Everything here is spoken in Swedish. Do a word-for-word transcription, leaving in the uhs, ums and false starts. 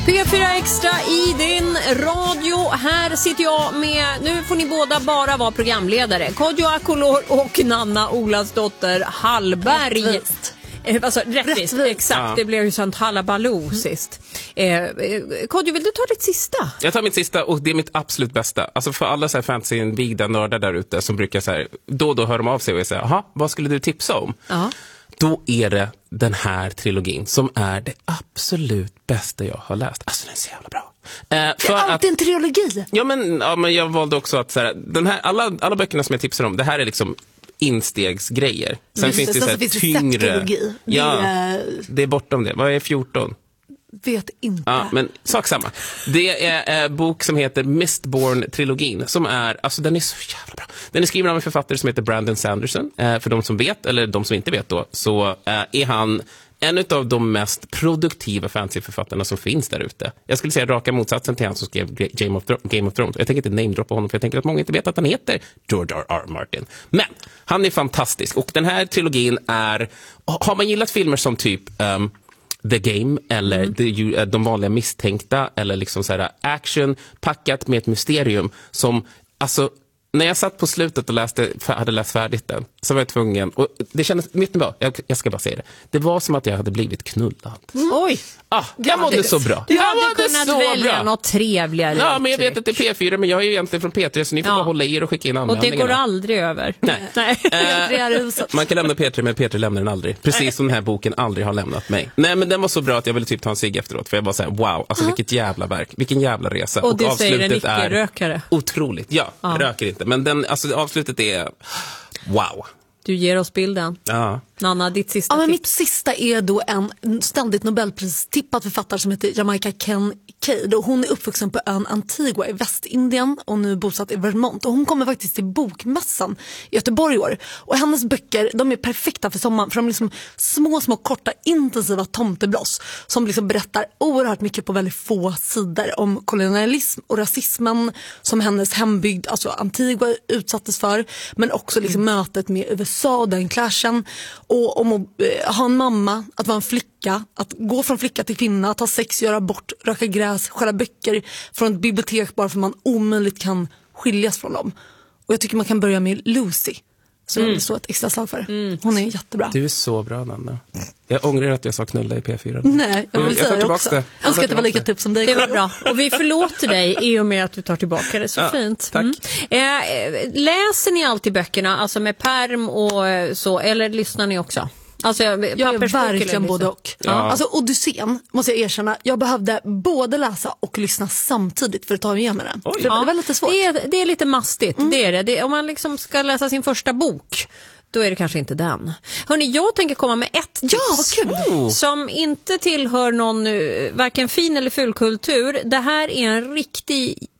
P fyra Extra i din radio. Här sitter jag med, nu får ni båda bara vara programledare, Kodjo Akolor och Nanna Olasdotter Hallberg. Rättvist. Eh, alltså, rättvist, rättvist. Exakt, ja. Det blev ju sånt halabaloo mm. sist. Eh, Kodjo, vill du ta ditt sista? Jag tar mitt sista och det är mitt absolut bästa. Alltså för alla så här fantasy-invigda nördar där ute som brukar så här, då och då hör de av sig och säger, jaha, vad skulle du tipsa om? Ja. Då är det den här trilogin som är det absolut bästa jag har läst. Alltså den är så jävla bra. Eh, för det är alltid att, en trilogi. Ja men, ja, men jag valde också att så här, den här, alla, alla böckerna som jag tipsar om, det här är liksom instegsgrejer. Sen Just finns det, det så här finns tyngre. Det ja, är... det är bortom det. Vad är fjorton? Vet inte. Ja, men sak samma. Det är en bok som heter Mistborn-trilogin som är, alltså den är så jävla bra. Den är skriven av en författare som heter Brandon Sanderson. Eh, för de som vet, eller de som inte vet då, så eh, är han en av de mest produktiva fantasyförfattarna som finns där ute. Jag skulle säga raka motsatsen till han som skrev Game of, Thro- Game of Thrones. Jag tänker inte namedroppa honom för jag tänker att många inte vet att han heter George R R. Martin. Men han är fantastisk och den här trilogin är, har man gillat filmer som typ Um, The Game eller mm. de, de vanliga misstänkta eller liksom så här action packat med ett mysterium som, alltså när jag satt på slutet och läste, hade läst färdigt den så var jag tvungen, och det kändes, mitt bra, jag, jag ska bara säga det, det var som att jag hade blivit knullad. Mm. Oj! Ah, jag mådde så bra. Du hade kunnat välja bra. Något trevligare. Ja, men jag vet att det är P fyra, men jag är ju egentligen från P tre så ni får ja. bara hålla i er och skicka in anmälningarna. Och det går aldrig över. Nej. Nej. uh, man kan lämna P tre, men P tre lämnar den aldrig. Precis som den här boken aldrig har lämnat mig. Nej, men den var så bra att jag ville typ ta en cigg efteråt. För jag bara säger, wow, alltså uh-huh. vilket jävla verk. Vilken jävla resa. Och, och du säger en icke-rökare. Otroligt, ja. Uh-huh. Jag röker inte. Men den, alltså, avslutet är wow. Du ger oss bilden. Ja. Nanna, ditt sista ja, men tips. mitt sista är då en ständigt Nobelpris-tippad författare som heter Jamaica Kincaid. Och hon är uppvuxen på ön Antigua i Västindien och nu bosatt i Vermont. Och hon kommer faktiskt till bokmässan i Göteborg i år. Och hennes böcker, de är perfekta för sommaren. För de är liksom små, små, korta, intensiva tomtebloss som liksom berättar oerhört mycket på väldigt få sidor om kolonialism och rasismen som hennes hembygd, alltså Antigua, utsattes för. Men också liksom mm. mötet med U S A, den clashen. Och om att eh, ha en mamma, att vara en flicka, att gå från flicka till kvinna, att ha sex, göra bort, röka gräs, stjäla böcker från ett bibliotek bara för man omöjligt kan skiljas från dem. Och jag tycker man kan börja med Lucy. Så mm. det står ett extra slag för. Mm. Hon är jättebra. Du är så bra, Nanna. Jag ångrar att jag sa knulla i P fyra. Nej, jag vill jag säga det också. Det. Jag önskar att det var lika tips som dig. Det var bra. Och vi förlåter dig i och med att du tar tillbaka det. Så ja, fint. Tack. Mm. Eh, läser ni alltid böckerna, alltså med perm och så, eller lyssnar ni också? Alltså, jag är verkligen både och. Ja. Alltså Odysseen, måste jag erkänna, jag behövde både läsa och lyssna samtidigt för att ta igen med den. Oj. För ja. det var lite svårt. Det är, det är lite mastigt, mm. det är det. det är, om man liksom ska läsa sin första bok, då är det kanske inte den. Hörrni, jag tänker komma med ett tips. Ja, vad kul! Oh. Som inte tillhör någon varken fin eller fulkultur. Det här är en riktig